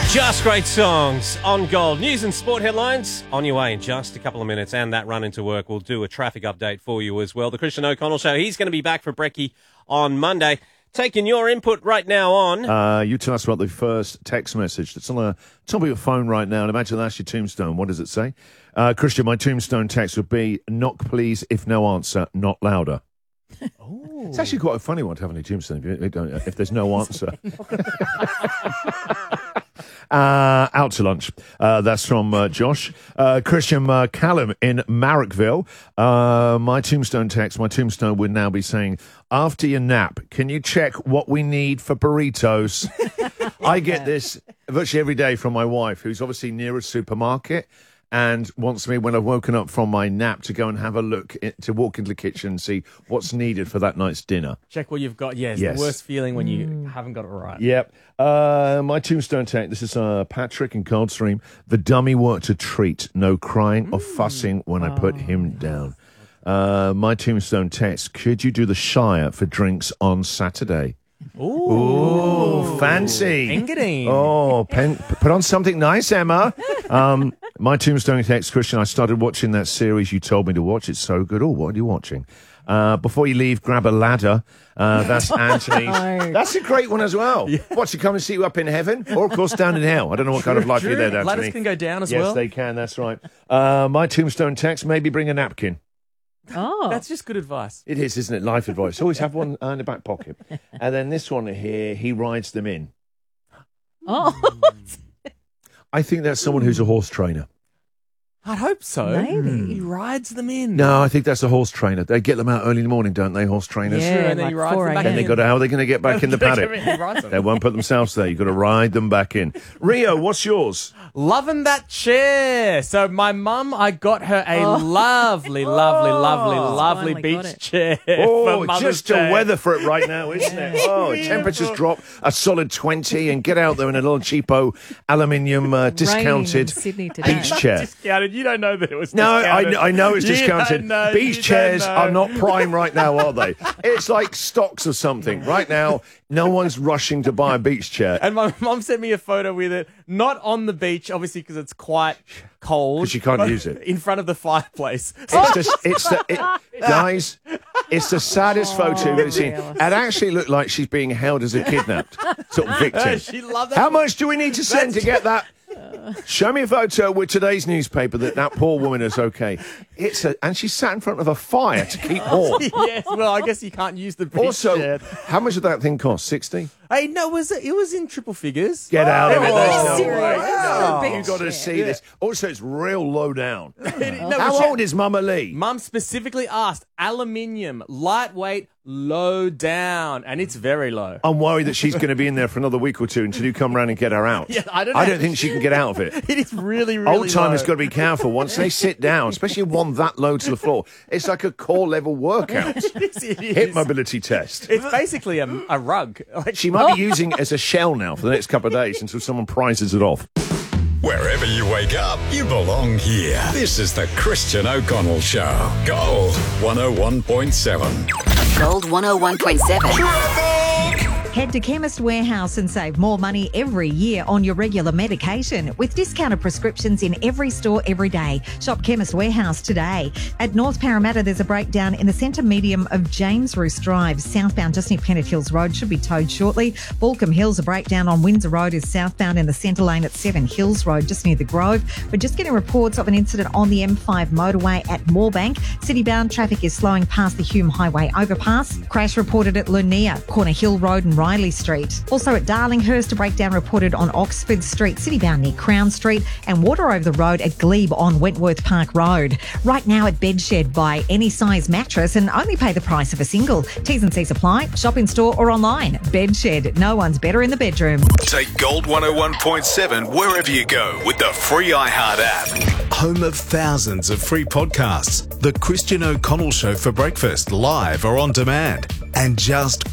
Just great songs on Gold. News and sport headlines on your way in just a couple of minutes. And that run into work, we'll do a traffic update for you as well. The Christian O'Connell Show, he's going to be back for brekkie on Monday. Taking your input right now on... you tell us about the first text message that's on the top of your phone right now. And imagine that's your tombstone. What does it say? Christian, my tombstone text would be, knock please, if no answer, not louder. Oh. It's actually quite a funny one to have on your tombstone if there's no answer. Out to lunch. That's from Josh. Christian Callum in Marrickville. My tombstone would now be saying, after your nap, can you check what we need for burritos? I get this virtually every day from my wife, who's obviously near a supermarket and wants me, when I've woken up from my nap, to go and have a look, to walk into the kitchen and see what's needed for that night's dinner. Check what you've got. Yes, the worst feeling when you haven't got it right. Yep. My tombstone text, this is Patrick in Coldstream. The dummy worked a treat. No crying or fussing when I put him down. My tombstone text, could you do the Shire for drinks on Saturday? Ooh, fancy. Engadine. Oh, put on something nice, Emma. My tombstone text, Christian, I started watching that series you told me to watch. It's so good. Oh, what are you watching? Before you leave, grab a ladder. That's Anthony. That's a great one as well. Yeah. What, to come and see you up in heaven? Or, of course, down in hell. I don't know what kind of life you're there, Anthony. Ladders can go down as well. well. Yes, they can. That's right. My tombstone text, maybe bring a napkin. Oh, that's just good advice. It is, isn't it? Life advice. Always have one in the back pocket. And then this one here, he rides them in. Oh. I think that's someone who's a horse trainer. I'd hope so. Maybe. He rides them in. No, I think that's a horse trainer. They get them out early in the morning, don't they, horse trainers? Yeah, and then he rides them back in. Then they got to, how are they going to get back in the paddock? They won't put themselves there. You've got to ride them back in. Rio, what's yours? Loving that chair. So my mum, I got her a lovely beach chair for Mother's just Day. a weather for it right now, isn't it? Oh, temperatures drop a solid 20 and get out there in a little cheapo aluminium discounted beach chair. Discounted. You don't know that it was discounted. discounted. I know it's discounted. Beach chairs are not prime right now, are they? It's like stocks or something. Right now, no one's rushing to buy a beach chair. And my mum sent me a photo with it, not on the beach, obviously, because it's quite cold. Because you can't use it. In front of the fireplace. Guys, it's the saddest photo you've ever seen. It actually looked like she's being held as a kidnapped sort of victim. She loved that. How much do we need to send to get that? Show me a photo with today's newspaper that poor woman is okay. And she sat in front of a fire to keep warm. Yes, well, I guess you can't use the beach chair. How much did that thing cost? 60? Hey, no, it was in triple figures. Get out of it. There's no serious? way. You've got to see this. Also, it's real low down. How old is Mama Lee? Mum specifically asked, aluminium, lightweight, low down, and it's very low. I'm worried that she's going to be in there for another week or two until you come round and get her out. Yeah, I don't think she can get out of it. It is really Old timers low. got to be careful. Once they sit down, especially one that low to the floor, it's like a core level workout. It is. Hip mobility test. It's basically a rug. She might be using it as a shell now for the next couple of days until someone prizes it off. Wherever you wake up, you belong here. This is the Christian O'Connell Show. Gold 101.7. Gold 101.7. Head to Chemist Warehouse and save more money every year on your regular medication with discounted prescriptions in every store every day. Shop Chemist Warehouse today. At North Parramatta, there's a breakdown in the centre medium of James Roos Drive. Southbound just near Pennant Hills Road should be towed shortly. Balcombe Hills, a breakdown on Windsor Road is southbound in the centre lane at 7 Hills Road just near the Grove. We're just getting reports of an incident on the M5 motorway at Moorbank. City-bound traffic is slowing past the Hume Highway overpass. Crash reported at Luniea, Corner Hill Road and Riley Street. Also at Darlinghurst, a breakdown reported on Oxford Street, citybound near Crown Street, and water over the road at Glebe on Wentworth Park Road. Right now at Bedshed, buy any size mattress and only pay the price of a single. T's and C's apply. Shop in store or online. Bedshed. No one's better in the bedroom. Take Gold 101.7 wherever you go with the free iHeart app. Home of thousands of free podcasts. The Christian O'Connell Show for breakfast, live or on demand. And just